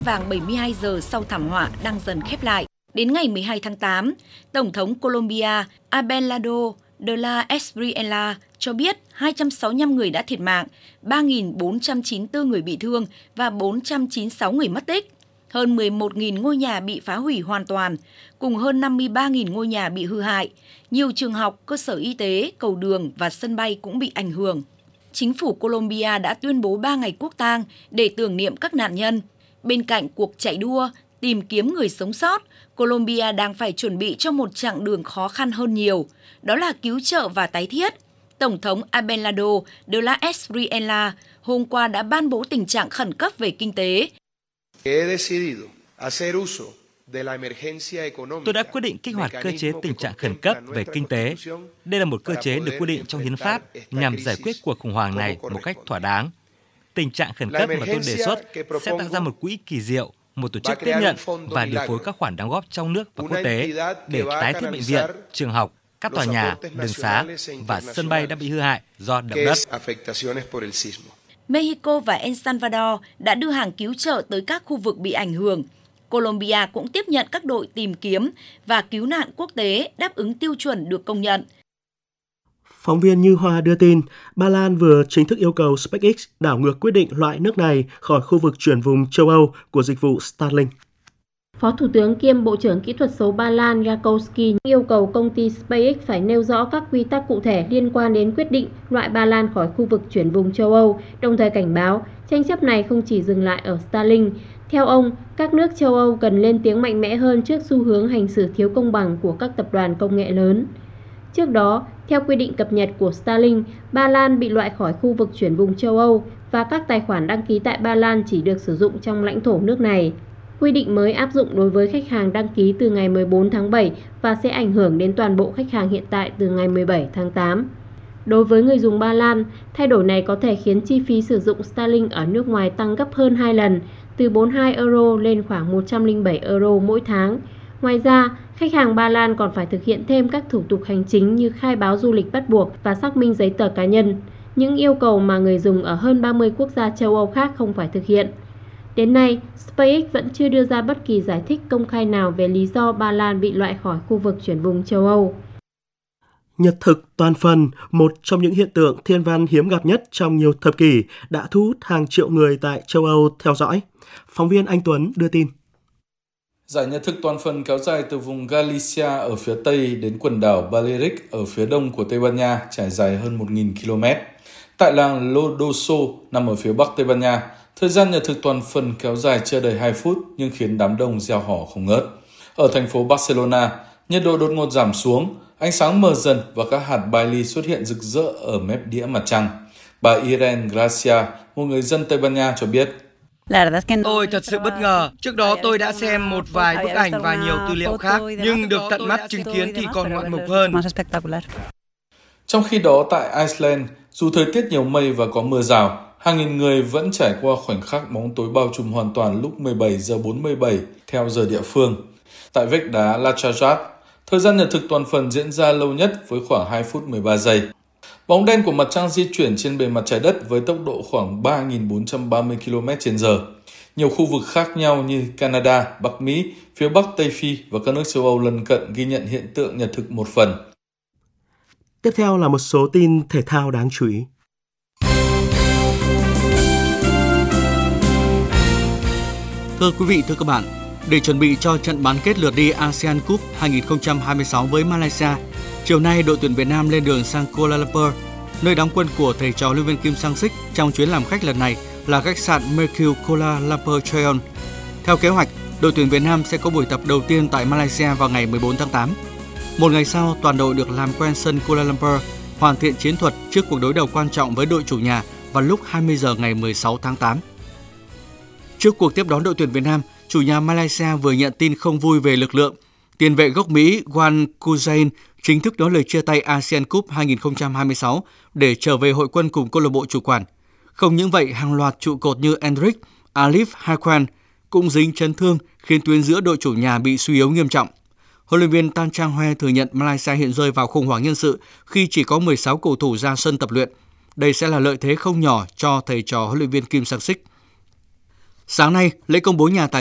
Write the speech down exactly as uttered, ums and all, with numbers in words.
Vàng bảy mươi hai giờ sau thảm họa đang dần khép lại. Đến ngày mười hai tháng tám, Tổng thống Colombia Abelardo de la Espriella cho biết hai trăm sáu mươi lăm người đã thiệt mạng, ba nghìn bốn trăm chín mươi tư người bị thương và bốn trăm chín mươi sáu người mất tích. Hơn mười một nghìn ngôi nhà bị phá hủy hoàn toàn, cùng hơn năm mươi ba nghìn ngôi nhà bị hư hại. Nhiều trường học, cơ sở y tế, cầu đường và sân bay cũng bị ảnh hưởng. Chính phủ Colombia đã tuyên bố ba ngày quốc tang để tưởng niệm các nạn nhân. Bên cạnh cuộc chạy đua, tìm kiếm người sống sót, Colombia đang phải chuẩn bị cho một chặng đường khó khăn hơn nhiều, đó là cứu trợ và tái thiết. Tổng thống Abelardo de la Espriella hôm qua đã ban bố tình trạng khẩn cấp về kinh tế. Tôi đã quyết định kích hoạt cơ chế tình trạng khẩn cấp về kinh tế. Đây là một cơ chế được quy định trong hiến pháp nhằm giải quyết cuộc khủng hoảng này một cách thỏa đáng. Tình trạng khẩn cấp mà tôi đề xuất sẽ tạo ra một quỹ kỳ diệu, một tổ chức tiếp nhận và điều phối các khoản đóng góp trong nước và quốc tế để tái thiết bệnh viện, trường học, các tòa nhà, đường xá và sân bay đã bị hư hại do động đất. Mexico và El Salvador đã đưa hàng cứu trợ tới các khu vực bị ảnh hưởng. Colombia cũng tiếp nhận các đội tìm kiếm và cứu nạn quốc tế đáp ứng tiêu chuẩn được công nhận. Phóng viên Như Hoa đưa tin, Ba Lan vừa chính thức yêu cầu SpaceX đảo ngược quyết định loại nước này khỏi khu vực chuyển vùng châu Âu của dịch vụ Starlink. Phó Thủ tướng kiêm Bộ trưởng Kỹ thuật số Ba Lan Gakowski yêu cầu công ty SpaceX phải nêu rõ các quy tắc cụ thể liên quan đến quyết định loại Ba Lan khỏi khu vực chuyển vùng châu Âu, đồng thời cảnh báo tranh chấp này không chỉ dừng lại ở Starlink. Theo ông, các nước châu Âu cần lên tiếng mạnh mẽ hơn trước xu hướng hành xử thiếu công bằng của các tập đoàn công nghệ lớn. Trước đó, theo quy định cập nhật của Starlink, Ba Lan bị loại khỏi khu vực chuyển vùng châu Âu và các tài khoản đăng ký tại Ba Lan chỉ được sử dụng trong lãnh thổ nước này. Quy định mới áp dụng đối với khách hàng đăng ký từ ngày mười bốn tháng bảy và sẽ ảnh hưởng đến toàn bộ khách hàng hiện tại từ ngày mười bảy tháng tám. Đối với người dùng Ba Lan, thay đổi này có thể khiến chi phí sử dụng Starlink ở nước ngoài tăng gấp hơn hai lần, từ bốn mươi hai euro lên khoảng một trăm lẻ bảy euro mỗi tháng. Ngoài ra, khách hàng Ba Lan còn phải thực hiện thêm các thủ tục hành chính như khai báo du lịch bắt buộc và xác minh giấy tờ cá nhân, những yêu cầu mà người dùng ở hơn ba mươi quốc gia châu Âu khác không phải thực hiện. Đến nay, SpaceX vẫn chưa đưa ra bất kỳ giải thích công khai nào về lý do Ba Lan bị loại khỏi khu vực chuyển vùng châu Âu. Nhật thực toàn phần, một trong những hiện tượng thiên văn hiếm gặp nhất trong nhiều thập kỷ, đã thu hút hàng triệu người tại châu Âu theo dõi. Phóng viên Anh Tuấn đưa tin. Giải nhật thực toàn phần kéo dài từ vùng Galicia ở phía Tây đến quần đảo Balearic ở phía đông của Tây Ban Nha, trải dài hơn một nghìn ki lô mét. Tại làng Lodoso nằm ở phía bắc Tây Ban Nha, thời gian nhật thực toàn phần kéo dài chưa đầy hai phút nhưng khiến đám đông reo hò không ngớt. Ở thành phố Barcelona, nhiệt độ đột ngột giảm xuống, ánh sáng mờ dần và các hạt Bailey xuất hiện rực rỡ ở mép đĩa mặt trăng. Bà Irene Gracia, một người dân Tây Ban Nha cho biết. Tôi thật sự bất ngờ. Trước đó tôi đã xem một vài bức ảnh và nhiều tư liệu khác, nhưng được tận mắt chứng kiến thì còn ngoạn mục hơn. Trong khi đó tại Iceland, dù thời tiết nhiều mây và có mưa rào, hàng nghìn người vẫn trải qua khoảnh khắc bóng tối bao trùm hoàn toàn lúc mười bảy giờ bốn mươi bảy theo giờ địa phương. Tại vách đá Lachajat, thời gian nhật thực toàn phần diễn ra lâu nhất với khoảng hai phút mười ba giây. Bóng đen của mặt trăng di chuyển trên bề mặt trái đất với tốc độ khoảng ba nghìn bốn trăm ba mươi ki lô mét trên giờ. Nhiều khu vực khác nhau như Canada, Bắc Mỹ, phía Bắc Tây Phi và các nước châu Âu lân cận ghi nhận hiện tượng nhật thực một phần. Tiếp theo là một số tin thể thao đáng chú ý. Thưa quý vị, thưa các bạn, để chuẩn bị cho trận bán kết lượt đi ASEAN Cup hai không hai sáu với Malaysia, chiều nay đội tuyển Việt Nam lên đường sang Kuala Lumpur, nơi đóng quân của thầy trò huấn luyện viên Kim Sang-sik trong chuyến làm khách lần này là khách sạn Mercure Kuala Lumpur Trayon. Theo kế hoạch, đội tuyển Việt Nam sẽ có buổi tập đầu tiên tại Malaysia vào ngày mười bốn tháng tám. Một ngày sau, toàn đội được làm quen sân Kuala Lumpur, hoàn thiện chiến thuật trước cuộc đối đầu quan trọng với đội chủ nhà vào lúc hai mươi giờ ngày mười sáu tháng tám. Trước cuộc tiếp đón đội tuyển Việt Nam, chủ nhà Malaysia vừa nhận tin không vui về lực lượng. Tiền vệ gốc Mỹ Wan Kuzain chính thức nói lời chia tay ASEAN Cup hai không hai sáu để trở về hội quân cùng câu lạc bộ chủ quản. Không những vậy, hàng loạt trụ cột như Endrick, Alif Haquan cũng dính chấn thương khiến tuyến giữa đội chủ nhà bị suy yếu nghiêm trọng. Huấn luyện viên Tan Chang Hoe thừa nhận Malaysia hiện rơi vào khủng hoảng nhân sự khi chỉ có mười sáu cầu thủ ra sân tập luyện. Đây sẽ là lợi thế không nhỏ cho thầy trò huấn luyện viên Kim Sang-sik. Sáng nay, lễ công bố nhà tài